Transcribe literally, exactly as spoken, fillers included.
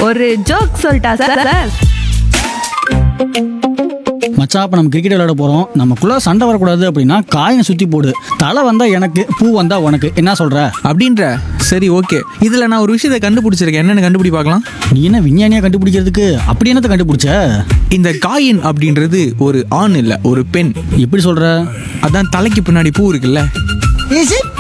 ஒரு ஜோக் சொல்லிட்டா sir sir மச்சான், அப்போ நம்ம கிரிக்கெட் விளையாட போகிறோம். நமக்குள்ளே சண்டை வரக்கூடாது அப்படின்னா காயினை சுற்றி போடு. தலை வந்தால் எனக்கு, பூ வந்தால் உனக்கு. என்ன சொல்கிற அப்படின்ற? சரி, ஓகே. இதில் நான் ஒரு விஷயத்தை கண்டுபிடிச்சிருக்கேன். என்னென்னு கண்டுபிடி பார்க்கலாம். நீ என்ன விஞ்ஞானியாக கண்டுபிடிக்கிறதுக்கு அப்படி என்னத்தை கண்டுபிடிச்ச? இந்த காயின் அப்படின்றது ஒரு ஆண் இல்லை, ஒரு பெண். எப்படி சொல்கிற? அதான் தலைக்கு பின்னாடி பூ இருக்குல்ல.